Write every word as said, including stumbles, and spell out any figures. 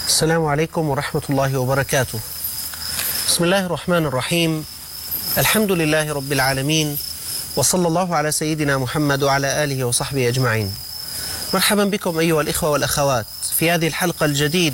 السلام عليكم ورحمة الله وبركاته. بسم الله الرحمن الرحيم. الحمد لله رب العالمين، وصلى الله على سيدنا محمد وعلى آله وصحبه أجمعين. مرحبا بكم أيها الإخوة والأخوات في هذه الحلقة الجديدة